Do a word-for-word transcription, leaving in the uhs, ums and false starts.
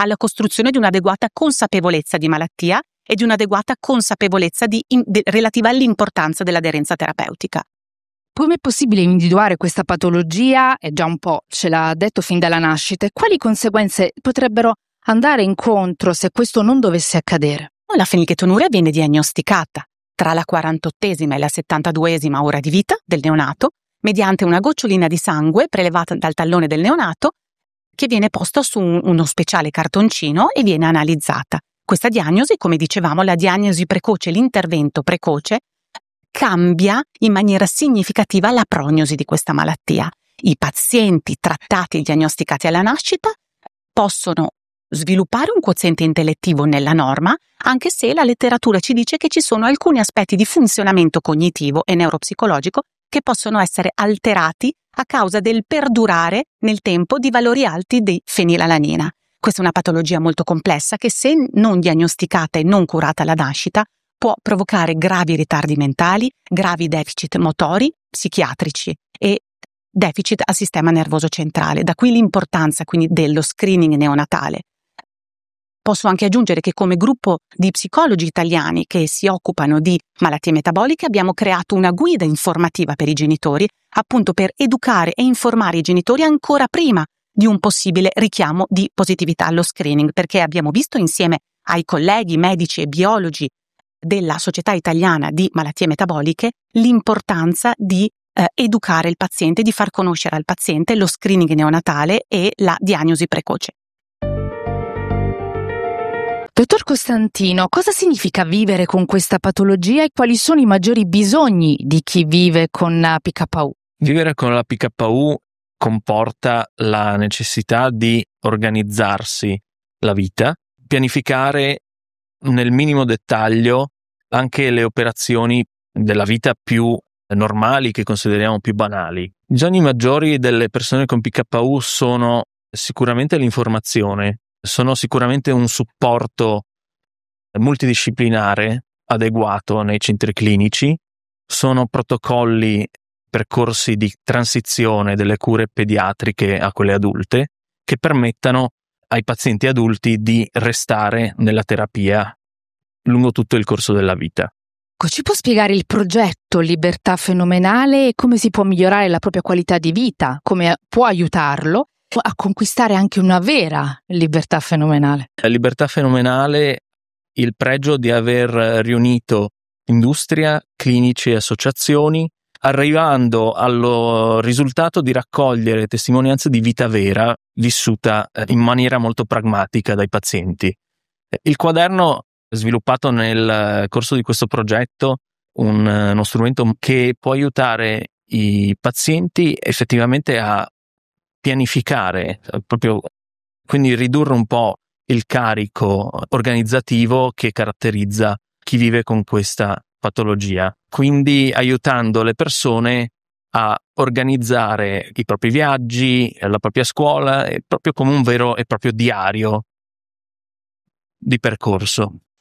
alla costruzione di un'adeguata consapevolezza di malattia e di un'adeguata consapevolezza di, in, de, relativa all'importanza dell'aderenza terapeutica. Come è possibile individuare questa patologia? È già un po' ce l'ha detto fin dalla nascita. E quali conseguenze potrebbero andare incontro se questo non dovesse accadere? La fenilchetonuria viene diagnosticata tra la quarantottesima e la settantaduesima ora di vita del neonato mediante una gocciolina di sangue prelevata dal tallone del neonato che viene posto su un, uno speciale cartoncino e viene analizzata. Questa diagnosi, come dicevamo, la diagnosi precoce, l'intervento precoce, cambia in maniera significativa la prognosi di questa malattia. I pazienti trattati e diagnosticati alla nascita possono sviluppare un quoziente intellettivo nella norma, anche se la letteratura ci dice che ci sono alcuni aspetti di funzionamento cognitivo e neuropsicologico che possono essere alterati a causa del perdurare nel tempo di valori alti di fenilalanina. Questa è una patologia molto complessa che, se non diagnosticata e non curata alla nascita, può provocare gravi ritardi mentali, gravi deficit motori, psichiatrici e deficit al sistema nervoso centrale. Da qui l'importanza quindi dello screening neonatale. Posso anche aggiungere che come gruppo di psicologi italiani che si occupano di malattie metaboliche abbiamo creato una guida informativa per i genitori, appunto per educare e informare i genitori ancora prima di un possibile richiamo di positività allo screening, perché abbiamo visto insieme ai colleghi medici e biologi della Società Italiana di Malattie Metaboliche l'importanza di eh, educare il paziente, di far conoscere al paziente lo screening neonatale e la diagnosi precoce. Dottor Costantino, cosa significa vivere con questa patologia e quali sono i maggiori bisogni di chi vive con P K U? Vivere con la P K U comporta la necessità di organizzarsi la vita, pianificare nel minimo dettaglio anche le operazioni della vita più normali, che consideriamo più banali. I bisogni maggiori delle persone con P K U sono sicuramente l'informazione, sono sicuramente un supporto multidisciplinare adeguato nei centri clinici, sono protocolli, percorsi di transizione delle cure pediatriche a quelle adulte che permettano ai pazienti adulti di restare nella terapia lungo tutto il corso della vita. Ci può spiegare il progetto Libertà Fenomenale e come si può migliorare la propria qualità di vita, come può aiutarlo a conquistare anche una vera libertà fenomenale? La libertà fenomenale, il pregio di aver riunito industria, clinici e associazioni, arrivando al risultato di raccogliere testimonianze di vita vera vissuta in maniera molto pragmatica dai pazienti. Il quaderno sviluppato nel corso di questo progetto, un, uno strumento che può aiutare i pazienti effettivamente a pianificare, proprio, quindi ridurre un po' il carico organizzativo che caratterizza chi vive con questa patologia, quindi aiutando le persone a organizzare i propri viaggi, la propria scuola, proprio come un vero e proprio diario di percorso.